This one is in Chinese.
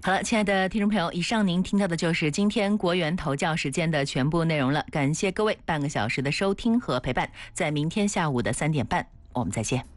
好了，亲爱的听众朋友，以上您听到的就是今天国元头教时间的全部内容了。感谢各位半个小时的收听和陪伴，在明天下午的3点半，我们再见。